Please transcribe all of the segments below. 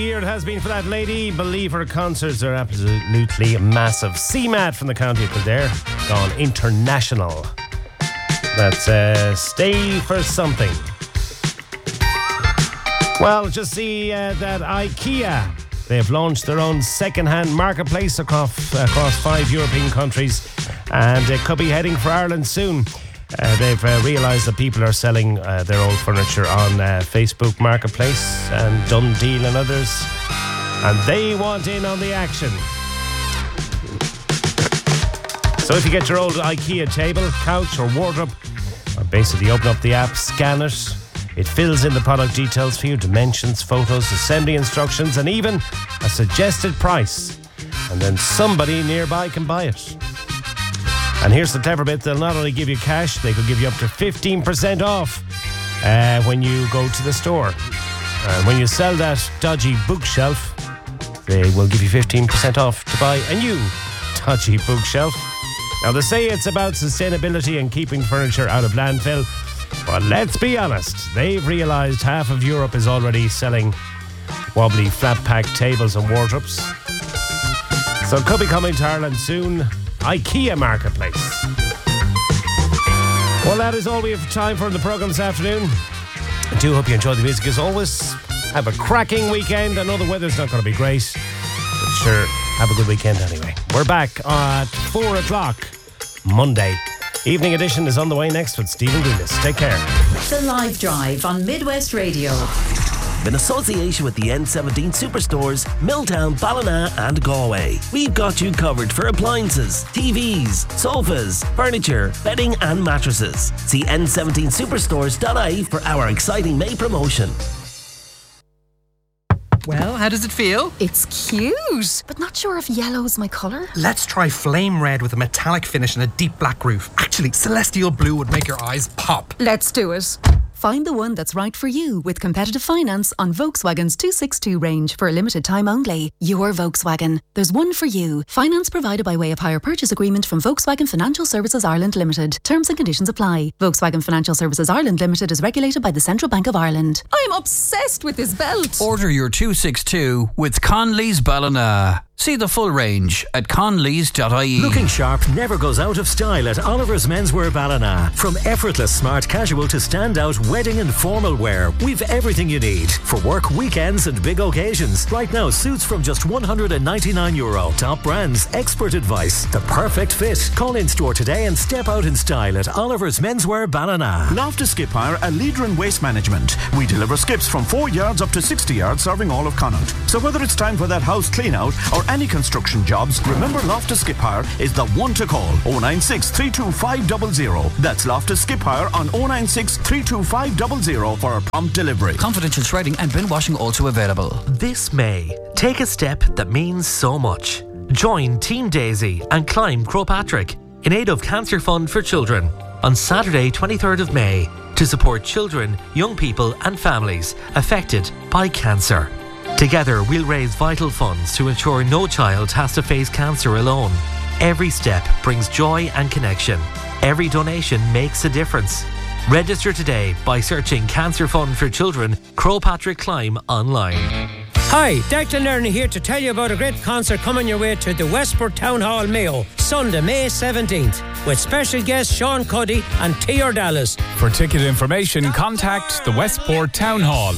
Year it has been for that lady. Believe her concerts are absolutely massive. CMAT from the county of Kildare gone international. That's Stay for Something. Well, just see that IKEA, they've launched their own second-hand marketplace across 5 European countries, and it could be heading for Ireland soon. They've realised that people are selling their old furniture on Facebook Marketplace and Dundeal and others, and they want in on the action. So if you get your old IKEA table, couch or wardrobe, basically open up the app, scan it. It fills in the product details for you, dimensions, photos, assembly instructions, and even a suggested price. And then somebody nearby can buy it. And here's the clever bit, they'll not only give you cash, they could give you up to 15% off when you go to the store. And when you sell that dodgy bookshelf, they will give you 15% off to buy a new dodgy bookshelf. Now, they say it's about sustainability and keeping furniture out of landfill. But let's be honest, they've realised half of Europe is already selling wobbly flat-pack tables and wardrobes. So it could be coming to Ireland soon. IKEA Marketplace. Well, that is all we have time for in the programme this afternoon. I do hope you enjoyed the music as always. Have a cracking weekend. I know the weather's not going to be great, but sure, have a good weekend anyway. We're back at 4 o'clock Monday. Evening Edition is on the way next with Stephen Goulis. Take care. The Live Drive on Midwest Radio. In association with the N17 Superstores, Milltown, Ballina and Galway. We've got you covered for appliances, TVs, sofas, furniture, bedding and mattresses. See n17superstores.ie for our exciting May promotion. Well, how does it feel? It's cute, but not sure if yellow's my colour. Let's try flame red with a metallic finish and a deep black roof. Actually, celestial blue would make your eyes pop. Let's do it. Find the one that's right for you with competitive finance on Volkswagen's 262 range for a limited time only. Your Volkswagen. There's one for you. Finance provided by way of hire purchase agreement from Volkswagen Financial Services Ireland Limited. Terms and conditions apply. Volkswagen Financial Services Ireland Limited is regulated by the Central Bank of Ireland. I'm obsessed with this belt. Order your 262 with Conley's Ballina. See the full range at conleys.ie. Looking sharp never goes out of style at Oliver's Menswear Ballina. From effortless smart casual to standout wedding and formal wear, we've everything you need for work, weekends and big occasions. Right now, suits from just €199. Top brands, expert advice, the perfect fit. Call in store today and step out in style at Oliver's Menswear Ballina. Loftus Skip Hire, a leader in waste management. We deliver skips from 4 yards up to 60 yards, serving all of Connaught. So whether it's time for that house clean out or any construction jobs, remember Loftus Skip Hire is the one to call. 096 325 000. That's Loftus Skip Hire on 096 325 000 for a prompt delivery. Confidential shredding and bin washing also available. This May, take a step that means so much. Join Team Daisy and climb Croagh Patrick in aid of Cancer Fund for Children on Saturday 23rd of May to support children, young people and families affected by cancer. Together, we'll raise vital funds to ensure no child has to face cancer alone. Every step brings joy and connection. Every donation makes a difference. Register today by searching Cancer Fund for Children, Croagh Patrick Climb online. Hi, Declan Lerner here to tell you about a great concert coming your way to the Westport Town Hall, Mayo, Sunday, May 17th, with special guests Sean Cuddy and T.R. Dallas. For ticket information, contact the Westport Town Hall.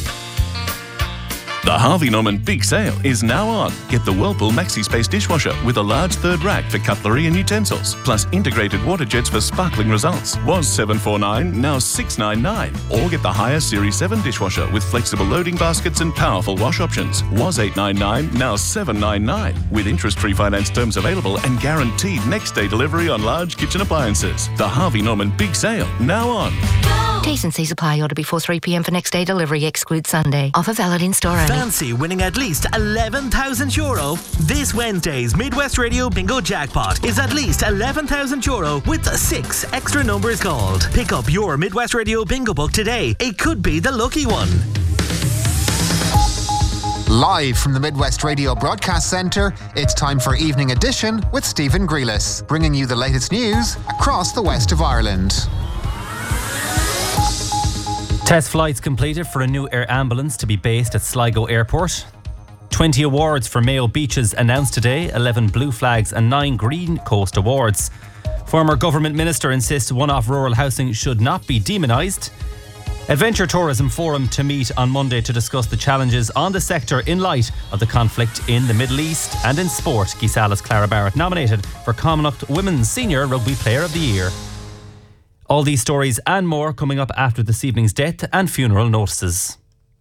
The Harvey Norman Big Sale is now on. Get the Whirlpool Maxi Space dishwasher with a large third rack for cutlery and utensils, plus integrated water jets for sparkling results. Was $749, now $699. Or get the higher Series 7 dishwasher with flexible loading baskets and powerful wash options. Was $899, now $799. With interest-free finance terms available and guaranteed next-day delivery on large kitchen appliances. The Harvey Norman Big Sale, now on. T's and C's apply. Order before 3 p.m. for next day delivery. Exclude Sunday. Offer valid in store only. Fancy winning at least €11,000? This Wednesday's Midwest Radio Bingo Jackpot is at least €11,000 with 6 extra numbers called. Pick up your Midwest Radio Bingo book today. It could be the lucky one. Live from the Midwest Radio Broadcast Centre, it's time for Evening Edition with Stephen Grealis, bringing you the latest news across the west of Ireland. Test flights completed for a new air ambulance to be based at Sligo Airport. 20 awards for Mayo Beaches announced today, 11 Blue Flags and 9 Green Coast Awards. Former government minister insists one-off rural housing should not be demonised. Adventure Tourism Forum to meet on Monday to discuss the challenges on the sector in light of the conflict in the Middle East. And in sport, Gisala's Clara Barrett nominated for Connacht Women's Senior Rugby Player of the Year. All these stories and more coming up after this evening's death and funeral notices.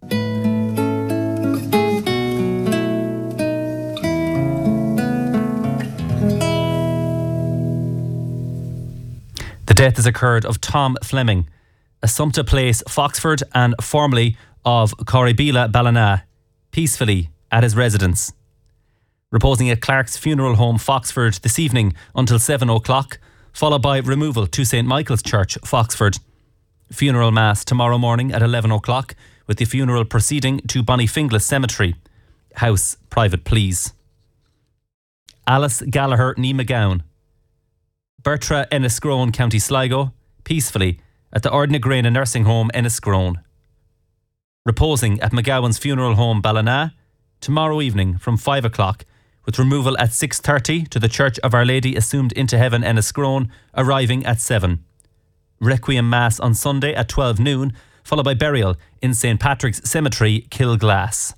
The death has occurred of Tom Fleming, Assumpta Place, Foxford, and formerly of Corribila Ballina, peacefully at his residence. Reposing at Clark's Funeral Home, Foxford, this evening until 7 o'clock, followed by removal to St Michael's Church, Foxford. Funeral Mass tomorrow morning at 11 o'clock, with the funeral proceeding to Bonnyfinglas Cemetery. House private, please. Alice Gallagher Ní McGowan, Bertra Enniscrone, County Sligo, peacefully at the Ardnagrena Nursing Home, Enniscrone. Reposing at McGowan's Funeral Home, Ballina, tomorrow evening from 5 o'clock, with removal at 6:30 to the Church of Our Lady Assumed into Heaven, Enniscrone, arriving at 7. Requiem Mass on Sunday at 12 noon, followed by burial in St Patrick's Cemetery, Kilglass.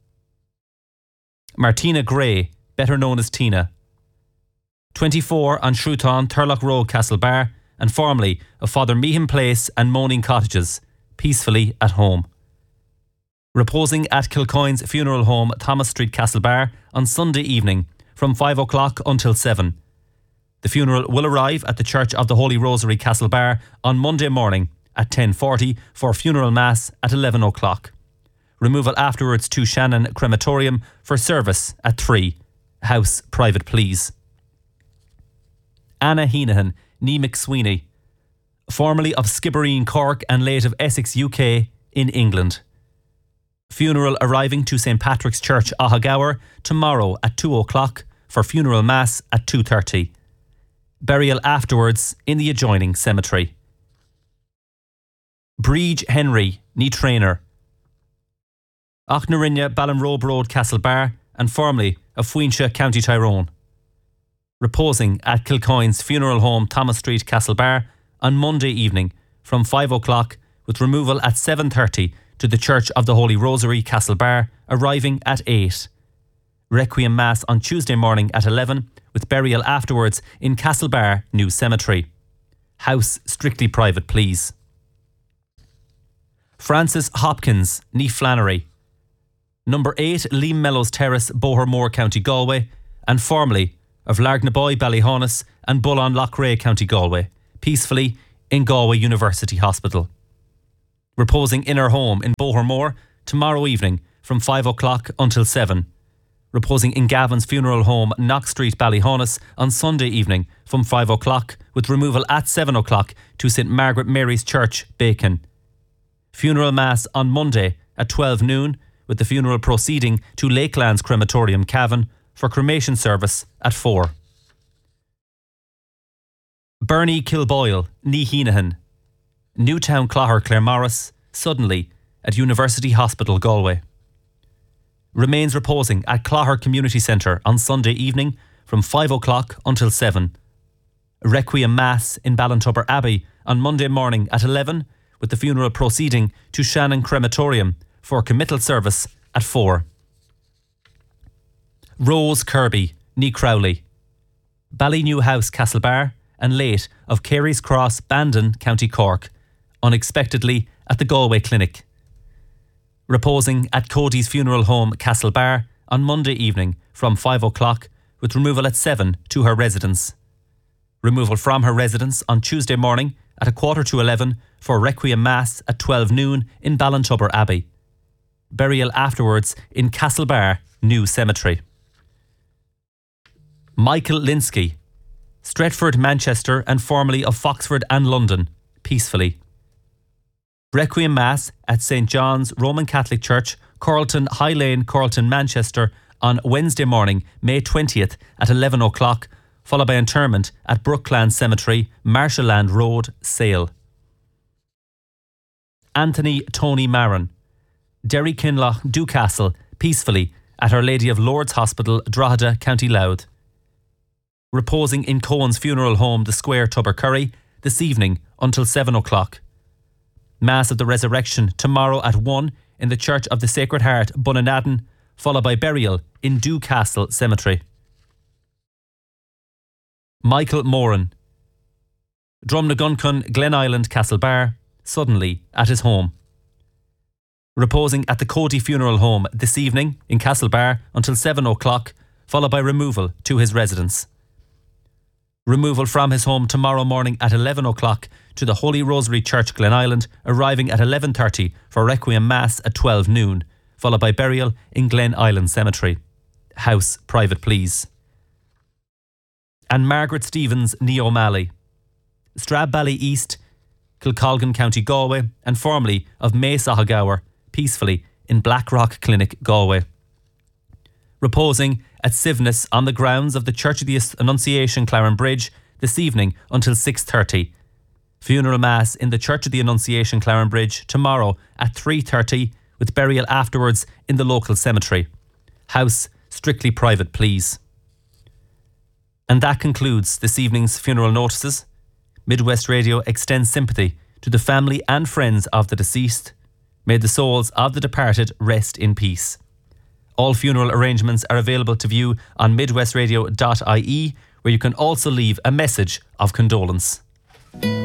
Martina Gray, better known as Tina, 24 on Shrewton, Turlock Road, Castlebar, and formerly of Father Meehan Place and Moaning Cottages, peacefully at home. Reposing at Kilcoyne's Funeral Home, Thomas Street, Castlebar, on Sunday evening from 5 o'clock until 7. The funeral will arrive at the Church of the Holy Rosary, Castlebar, on Monday morning at 10:40 for funeral mass at 11 o'clock. Removal afterwards to Shannon Crematorium for service at 3. House private, please. Anna Heenahan, Ní McSweeney, formerly of Skibbereen, Cork, and late of Essex, UK, in England. Funeral arriving to St Patrick's Church, Ahagower, tomorrow at 2 o'clock for funeral mass at 2:30. Burial afterwards in the adjoining cemetery. Breege Henry, Ní Trainer, Auchnarinne, Ballinrobe Road, Castlebar, and formerly of Fuincha, County Tyrone. Reposing at Kilcoyne's Funeral Home, Thomas Street, Castlebar, on Monday evening from 5 o'clock, with removal at 7:30 to the Church of the Holy Rosary, Castlebar, arriving at 8. Requiem Mass on Tuesday morning at 11, with burial afterwards in Castlebar New Cemetery. House strictly private, please. Francis Hopkins, Ní Flannery, number 8 Liam Mellows Terrace, Bohermore, County Galway, and formerly of Largnaboy, Ballyhonus, and Bullon Lochray, County Galway, peacefully in Galway University Hospital. Reposing in her home in Bohermore tomorrow evening from 5 o'clock until 7. Reposing in Gavin's Funeral Home, Knox Street, Ballyhonus, on Sunday evening from 5 o'clock, with removal at 7 o'clock to St Margaret Mary's Church, Bacon. Funeral Mass on Monday at 12 noon, with the funeral proceeding to Lakelands Crematorium, Cavan, for cremation service at 4. Bernie Kilboyle, Ní Heenahan, Newtown Clogher, Claremorris, suddenly at University Hospital, Galway. Remains reposing at Clogher Community Centre on Sunday evening from 5 o'clock until 7. Requiem Mass in Ballintubber Abbey on Monday morning at 11, with the funeral proceeding to Shannon Crematorium for committal service at 4. Rose Kirby, Ní Crowley, Ballynew House, Castlebar, and late of Carey's Cross, Bandon, County Cork, unexpectedly at the Galway Clinic. Reposing at Cody's Funeral Home, Castlebar, on Monday evening from 5 o'clock, with removal at 7 to her residence. Removal from her residence on Tuesday morning at 11:15 for Requiem Mass at 12 noon in Ballintubber Abbey. Burial afterwards in Castlebar New Cemetery. Michael Linsky, Stretford, Manchester, and formerly of Foxford and London, peacefully. Requiem Mass at St John's Roman Catholic Church, Coralton High Lane, Coralton, Manchester, on Wednesday morning, May 20th at 11 o'clock, followed by interment at Brookland Cemetery, Marshallland Road, Sale. Anthony Tony Maron, Derry Kinloch, Dewcastle, peacefully at Our Lady of Lourdes Hospital, Drogheda, County Louth. Reposing in Cohen's funeral home, The Square, Tubbercurry, this evening until 7 o'clock. Mass of the Resurrection tomorrow at 1 in the Church of the Sacred Heart, Bunanadden, followed by burial in Dewcastle Cemetery. Michael Moran. Drumnaguncon, Glen Island, Castlebar, suddenly at his home. Reposing at the Cody Funeral Home this evening in Castlebar until 7 o'clock, followed by removal to his residence. Removal from his home tomorrow morning at 11 o'clock to the Holy Rosary Church, Glen Island, arriving at 11:30 for Requiem Mass at 12 noon, followed by burial in Glen Island Cemetery. House private, please. And Margaret Stevens, ní O'Malley. Strabbally East, Kilcolgan, County Galway, and formerly of Maesahagawer, peacefully in Blackrock Clinic, Galway. Reposing at Sivness on the grounds of the Church of the Annunciation, Claren Bridge, this evening until 6:30. Funeral Mass in the Church of the Annunciation, Claren Bridge, tomorrow at 3:30, with burial afterwards in the local cemetery. House strictly private, please. And that concludes this evening's funeral notices. Midwest Radio extends sympathy to the family and friends of the deceased. May the souls of the departed rest in peace. All funeral arrangements are available to view on midwestradio.ie, where you can also leave a message of condolence.